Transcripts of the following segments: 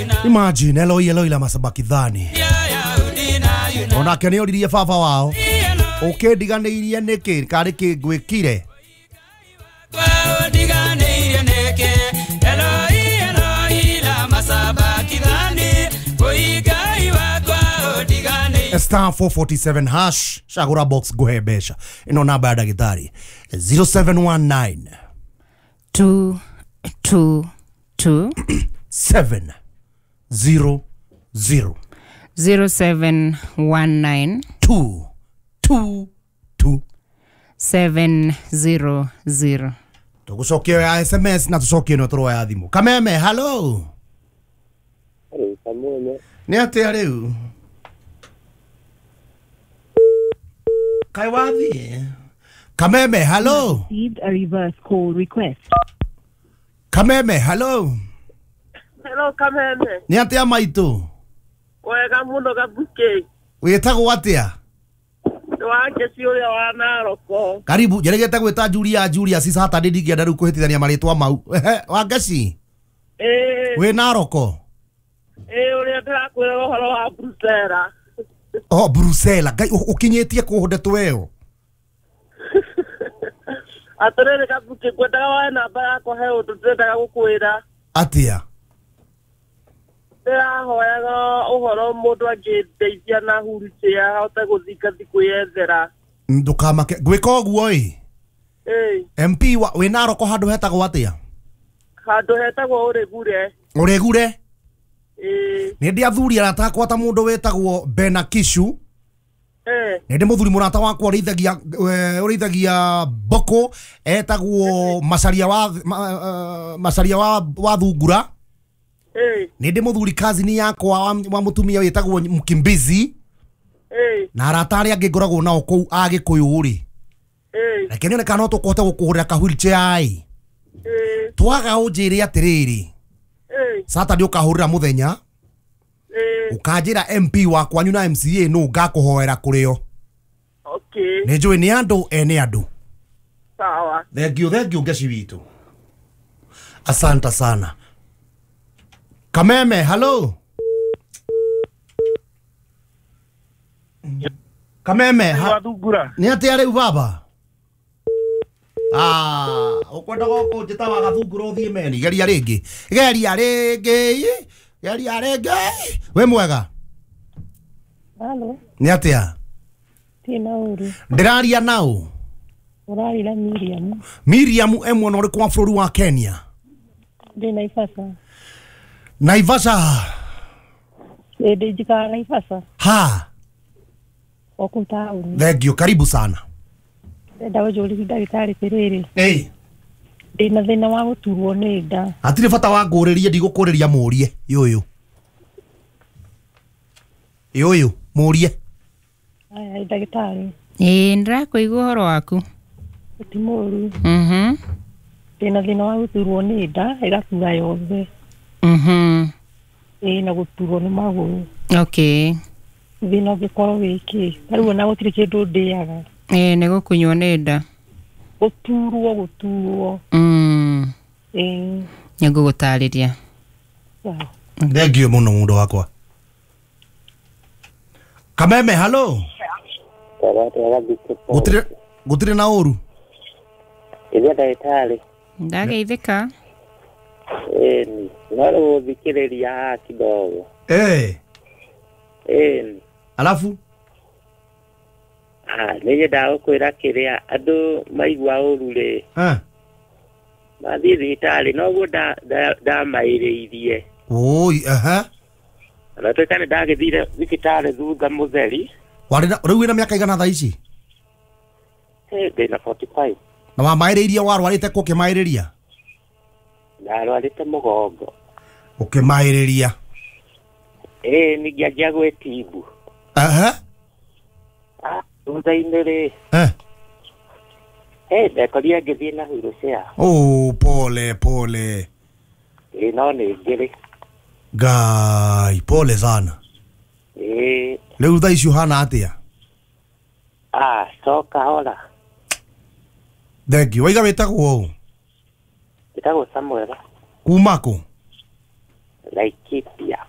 Imagine Eloi la masabakithani. Ona kene oririe baba wao. Ukindiganirie niki kari kingwikire. Star 447 hash shagura box gohebesha ino namba ya dagitari 0719 222 700 0719 222 700. tugucokia ya SMS na tucokie no toro ya thimu. Kameme, hello. Kameme. Ni atia riu? Kai wathi. Kameme, hello. Received a reverse call request. Kameme, hello. Hello, Kameme. Ni atia maitu? Wega muno gabuke. Wetagwo atia? Wake si uria wa Naroko. Karibu, jeregete gwita Julia si Saturday ndigienda riu kuhitithania maritwa mau. Wangeci? We Naroko? Uria ndirakwira uhoro wa Brucera. Oh, Brucella. Ngai ukinyetie kuhundetu weo. Atorere gabuke kwendaga wa namba yako he undu twendaga gukwira. Atia? Ndirahoyaga uhoro mundu angindeithia na wheelchair ahote guthika thiku yethera. Ndukamake gwika oguo ii. MP we Naroko handu hetagwo atia? Handu hetagwo Uregure? Ni ndi athuri arata akwa ta mundu wetagwo Benakishu. Ndi muthuri murata wakwa urithagia mboko etagwo Macaria wa Thungura. Ni ndi muthuri kazini yakwa wa mutumia wetagwo Mkimbizi. Na arata aria ngingoragwo nao kou Agikuyu ri. Lakini ne kana tukote gukuhurira ka wheelchair ai. Twaga unjire atiriri. Saturday ukahurira muthenya. Ukajira MP wakwa na MCA no ngakuhoera kurio. Okay. Ne njui ni andu ene andu. Sawa. Thank you ngeci witu. Asante sana. Kameme, hello. Kameme, ni atia riu baba? Ukwenda goko njita wa Gathungura uthie meni geria ringi. We mwega? Halo. Ni atia? Tina uru. Ndiraria nau. Urarira Miriam. Miriam emwe no rikwa bũrũri wa Kenya. Ndi Naivasha. Naivasha. Ndi jika Naivasha. Ha. Okutauni. Thank you, karibu sana. Ndawa joli dagitari tiriri. Ndina thina wa guturwo ni nda. Atire bata wa nguririe ndigukuriria murie yuyu murie. Aya dagitari. Ndirakuigua uhoro waku. Ti muru. Ndina thina wa guturwo ni nda igatura yothe. Na guturwo ni maguru. Okay. Thina gikoro wiki. Tariu na gutire kindu ndiaga. Ni gukunywo ni nda. Guturwo. Ningugutariria. Thank you muno mundu wakwa. Kameme, hello. Gutire na uru. Ithia dagitari. Ndageithika. Ni naro thikiriria kidogo. Alafu nige dawo kwira kiria andu maigua uru ri. Mathi thitari noguo da mairiirie. Na twekane ndagithire thibitari thutha mutheri. Riu wina miaka igana thaa ici? Ndina 45. Na wamairiirie warwarite ku kimairiria? Ndarwarite mugongo. Ukimairiria? Ningiangia gwitibu. Thutha-inĩ rĩ. Ndekorire ngĩthiĩ na wheelchair. Pole. No nĩ ngĩrĩ. Ngai, pole sana. Rĩu thaa ici ũhana atĩa? Coka hora. Thank you. Waiga wĩtagwo ũũ? Wĩtagwo Samuel. Kuma kũ? Laikipia.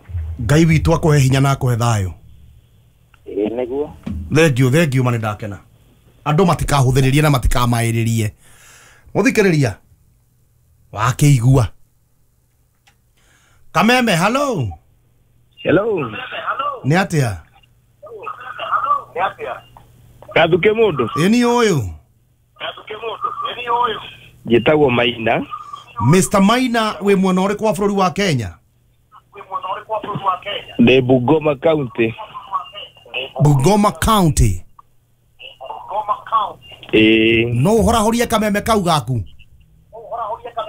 Ngai witũ akũhe hinya na akũhe thayũ. Nĩguo. Thank you mani ndakena. Andũ matikahũthĩrĩrie na matikamaĩrĩrie. Mũthikĩrĩria. Wakĩigua. Kameme, hello. Hello. Nĩ atĩa? Kathuke mũndũ. Ĩni ũyũ. Njĩtagwo Maina. Mr. Maina wĩ mwena ũrĩkũ wa bũrũri wa Kenya? Nĩ Bungoma County. Bungoma County. No ũhorahorie kameme kau gaku.